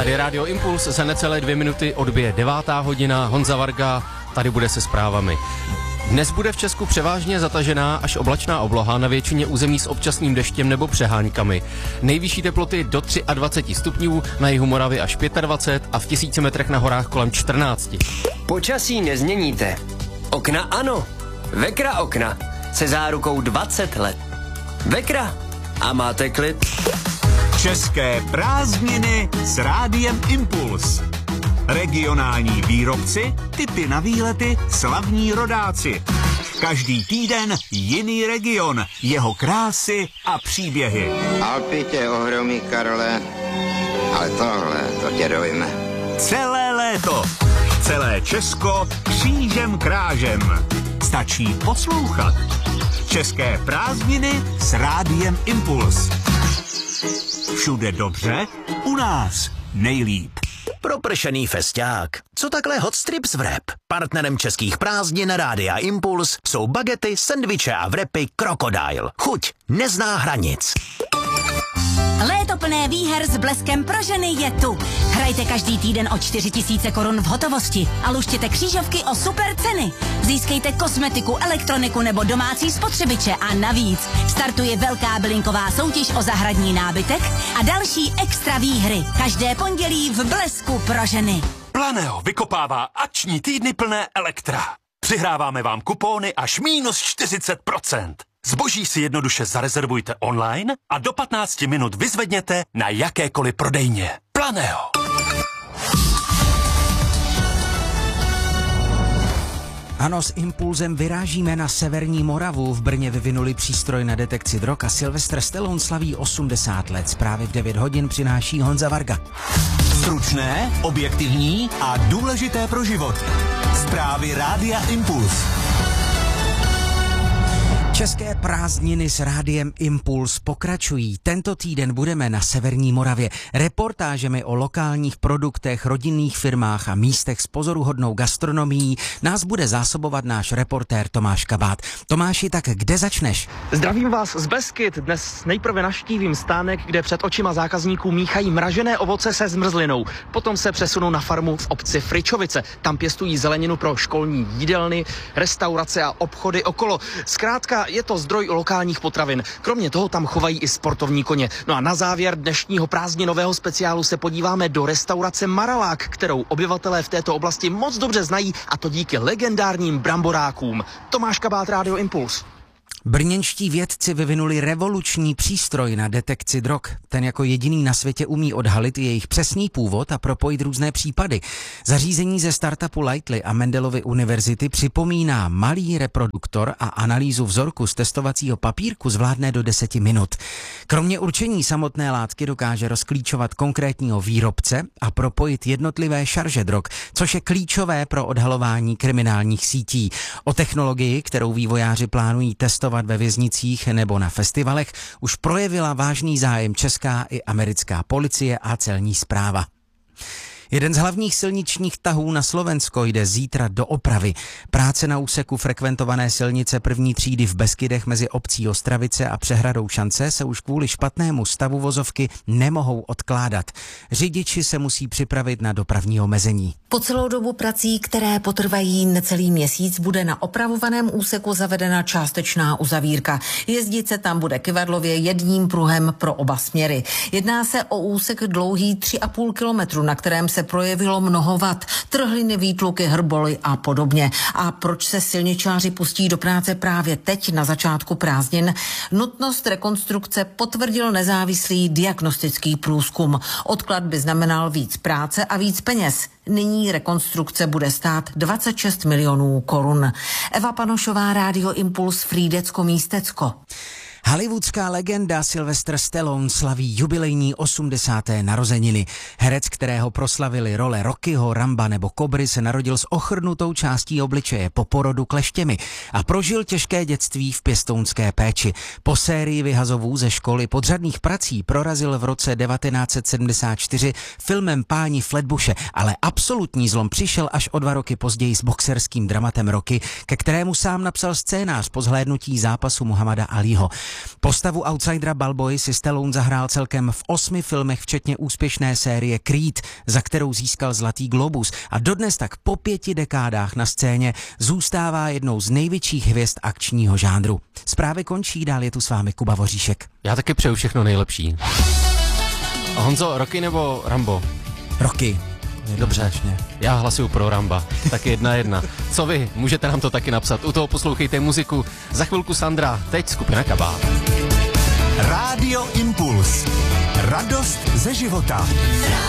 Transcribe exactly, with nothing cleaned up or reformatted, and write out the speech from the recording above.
Tady Rádio Impuls, za necelé dvě minuty odbije devátá hodina. Honza Varga tady bude se zprávami. Dnes bude v Česku převážně zatažená až oblačná obloha, na většině území s občasným deštěm nebo přeháňkami. Nejvyšší teploty do dvacet tři stupňů, na jihu Moravy až dvacet pět a v tisíci metrech na horách kolem čtrnáct. Počasí nezměníte. Okna ano. Vekra okna se zárukou dvacet let. Vekra a máte klid. České prázdniny s Rádiem Impuls. Regionální výrobci, tipy na výlety, slavní rodáci. Každý týden jiný region, jeho krásy a příběhy. Alpy tě ohromí, Karle, ale tohle, to tě dojme. Celé léto, celé Česko křížem krážem. Stačí poslouchat. České prázdniny s Rádiem Impuls. Všude dobře, u nás nejlíp. Propršený festiák. Co takhle hot strips wrap? Partnerem českých prázdnin Rádia Impuls jsou bagety, sendviče a wrapy Crocodile. Chuť nezná hranic. Léto plné výher s bleskem pro ženy je tu. Hrajte každý týden o čtyři tisíce korun v hotovosti a luštěte křížovky o super ceny. Získejte kosmetiku, elektroniku nebo domácí spotřebiče a navíc startuje velká bylinková soutěž o zahradní nábytek a další extra výhry. Každé pondělí v blesku pro ženy. Planeo vykopává akční týdny plné Elektra. Přihráváme vám kupóny až minus čtyřicet procent. Zboží si jednoduše zarezervujte online a do patnácti minut vyzvedněte na jakékoliv prodejně. Planeo. Ano, s Impulzem vyrážíme na severní Moravu. V Brně vyvinuli přístroj na detekci drog a Sylvester Stallone slaví osmdesát let. Zprávy v devět hodin přináší Honza Varga. Stručné, objektivní a důležité pro život. Zprávy Rádia Impuls. České prázdniny s Rádiem Impuls pokračují. Tento týden budeme na severní Moravě. Reportážemi o lokálních produktech, rodinných firmách a místech s pozoruhodnou gastronomií nás bude zásobovat náš reportér Tomáš Kabát. Tomáši, tak kde začneš? Zdravím vás z Beskyd. Dnes nejprve navštívím stánek, kde před očima zákazníků míchají mražené ovoce se zmrzlinou. Potom se přesunou na farmu v obci Fričovice. Tam pěstují zeleninu pro školní jídelny, restaurace a obchody okolo. Zkrátka je to zdroj lokálních potravin. Kromě toho tam chovají i sportovní koně. No a na závěr dnešního prázdninového speciálu se podíváme do restaurace Maralák, kterou obyvatelé v této oblasti moc dobře znají, a to díky legendárním bramborákům. Tomáš Kabát, Rádio Impuls. Brněnští vědci vyvinuli revoluční přístroj na detekci drog. Ten jako jediný na světě umí odhalit jejich přesný původ a propojit různé případy. Zařízení ze startupu Lightly a Mendelovy univerzity připomíná malý reproduktor a analýzu vzorku z testovacího papírku zvládne do deseti minut. Kromě určení samotné látky dokáže rozklíčovat konkrétního výrobce a propojit jednotlivé šarže drog, což je klíčové pro odhalování kriminálních sítí. O technologii, kterou vývojáři plánují testovat ve věznicích nebo na festivalech, už projevila vážný zájem česká i americká policie a celní správa. Jeden z hlavních silničních tahů na Slovensko jde zítra do opravy. Práce na úseku frekventované silnice první třídy v Beskydech mezi obcí Ostravice a přehradou Šance se už kvůli špatnému stavu vozovky nemohou odkládat. Řidiči se musí připravit na dopravní omezení. Po celou dobu prací, které potrvají necelý měsíc, bude na opravovaném úseku zavedena částečná uzavírka. Jezdit se tam bude kyvadlově jedním pruhem pro oba směry. Jedná se o úsek dlouhý tři a půl kilometru, na kterém se projevilo mnoho vad, trhliny, výtluky, hrboly a podobně. A proč se silničáři pustí do práce právě teď na začátku prázdnin? Nutnost rekonstrukce potvrdil nezávislý diagnostický průzkum. Odklad by znamenal víc práce a víc peněz. Nyní rekonstrukce bude stát dvacet šest milionů korun. Eva Panošová, Rádio Impuls, Frýdecko Místecko. Hollywoodská legenda Sylvester Stallone slaví jubilejní osmdesáté narozeniny. Herec, kterého proslavili role Rockyho, Ramba nebo Kobry, se narodil s ochrnutou částí obličeje po porodu kleštěmi a prožil těžké dětství v pěstounské péči. Po sérii vyhazovů ze školy podřadných prací prorazil v roce devatenáct set sedmdesát čtyři filmem Páni Flatbushe, ale absolutní zlom přišel až o dva roky později s boxerským dramatem Rocky, ke kterému sám napsal scénář po zhlédnutí zápasu Muhammada Alího. Postavu outsidera Balboy si Stallone zahrál celkem v osmi filmech, včetně úspěšné série Creed, za kterou získal Zlatý globus. A dodnes tak po pěti dekádách na scéně zůstává jednou z největších hvězd akčního žánru. Zprávy končí, dál je tu s vámi Kuba Voříšek. Já taky přeju všechno nejlepší. Honzo, Rocky nebo Rambo? Rocky. Dobře, já hlasuju pro Ramba. Tak jedna jedna. Co vy? Můžete nám to taky napsat. U toho poslouchejte muziku. Za chvilku Sandra, teď skupina Kabát. Rádio Impuls. Radost ze života.